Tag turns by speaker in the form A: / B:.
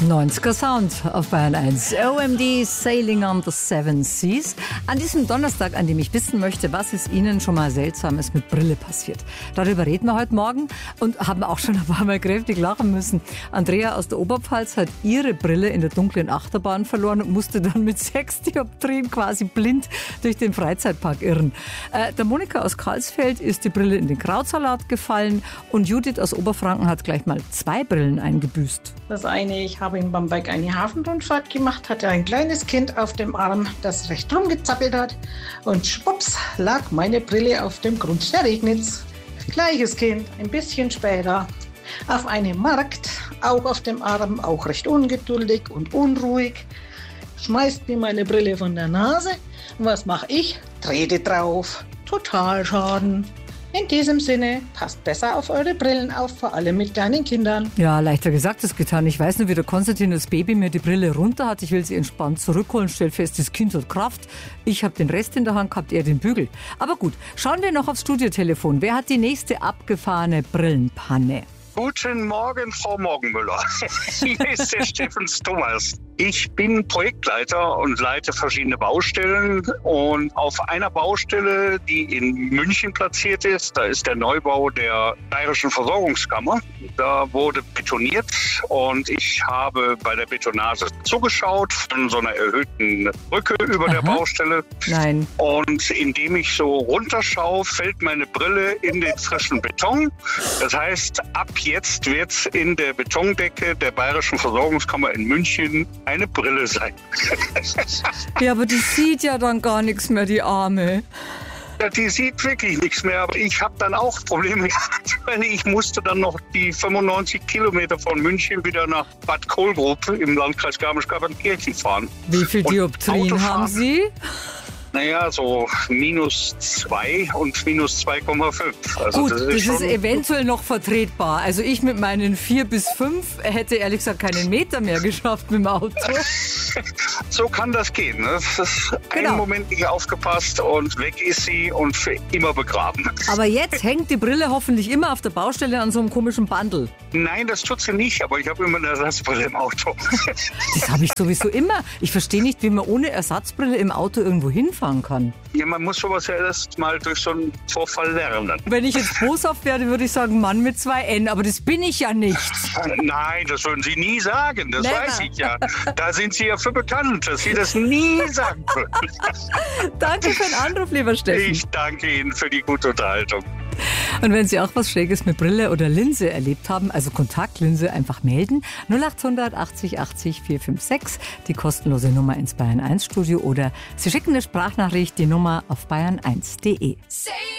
A: 90er Sound auf Bayern 1. OMD Sailing on the Seven Seas. An diesem Donnerstag, an dem ich wissen möchte, was ist Ihnen schon mal Seltsames mit Brille passiert. Darüber reden wir heute Morgen und haben auch schon ein paar Mal kräftig lachen müssen. Andrea aus der Oberpfalz hat ihre Brille in der dunklen Achterbahn verloren und musste dann mit 6 Dioptrien quasi blind durch den Freizeitpark irren. Der Monika aus Karlsfeld ist die Brille in den Krautsalat gefallen und Judith aus Oberfranken hat gleich mal 2 Brillen eingebüßt.
B: Das eine, ich habe in Bamberg eine Hafenrundfahrt gemacht, hatte ein kleines Kind auf dem Arm, das recht rumgezappelt hat und schwupps lag meine Brille auf dem Grund der Regnitz. Gleiches Kind, ein bisschen später, auf einem Markt, auch auf dem Arm, auch recht ungeduldig und unruhig, schmeißt mir meine Brille von der Nase. Und was mache ich? Trete drauf. Total Schaden. In diesem Sinne, passt besser auf eure Brillen auf, vor allem mit kleinen Kindern.
A: Ja, leichter gesagt als getan. Ich weiß nur, wie der Konstantin das Baby mir die Brille runter hat. Ich will sie entspannt zurückholen, stell fest, das Kind hat Kraft. Ich habe den Rest in der Hand gehabt, er den Bügel. Aber gut, schauen wir noch aufs Studiotelefon. Wer hat die nächste abgefahrene Brillenpanne?
C: Guten Morgen, Frau Morgenmüller. Hier ist der Steffen Thomas. Ich bin Projektleiter und leite verschiedene Baustellen. Und auf einer Baustelle, die in München platziert ist, da ist der Neubau der Bayerischen Versorgungskammer. Da wurde betoniert und ich habe bei der Betonage zugeschaut von so einer erhöhten Brücke über der Baustelle.
A: Nein.
C: Und indem ich so runterschaue, fällt meine Brille in den frischen Beton. Das heißt, ab jetzt wird es in der Betondecke der Bayerischen Versorgungskammer in München eine Brille sein.
A: Ja, aber die sieht ja dann gar nichts mehr, die Arme.
C: Ja, die sieht wirklich nichts mehr, aber ich habe dann auch Probleme gehabt, weil ich musste dann noch die 95 Kilometer von München wieder nach Bad Kohlgrub im Landkreis Garmisch-Partenkirchen fahren.
A: Wie viel Dioptrien haben Sie?
C: Naja, so -2 und -2,5. Also
A: gut, das ist eventuell noch vertretbar. Also ich mit meinen 4 bis 5 hätte ehrlich gesagt keinen Meter mehr geschafft mit dem Auto.
C: So kann das gehen. Ne? Das ist einen Moment nicht aufgepasst und weg ist sie und für immer begraben.
A: Aber jetzt hängt die Brille hoffentlich immer auf der Baustelle an so einem komischen Bundle.
C: Nein, das tut sie nicht, aber ich habe immer eine Ersatzbrille im Auto.
A: Das habe ich sowieso immer. Ich verstehe nicht, wie man ohne Ersatzbrille im Auto irgendwo hinfahren kann.
C: Ja, man muss sowas ja erst mal durch so einen Vorfall lernen.
A: Wenn ich jetzt boshaft werde, würde ich sagen, Mann mit 2 N, aber das bin ich ja nicht.
C: Nein, das würden Sie nie sagen, das weiß ich ja. Da sind Sie ja für bekannt, dass Sie das nie sagen würden.
A: Danke für den Anruf, lieber Steffen.
C: Ich danke Ihnen für die gute Unterhaltung.
A: Und wenn Sie auch was Schräges mit Brille oder Linse erlebt haben, also Kontaktlinse, einfach melden. 0800 80 80 456, die kostenlose Nummer ins Bayern 1 Studio oder Sie schicken eine Sprachnachricht, die Nummer auf bayern1.de.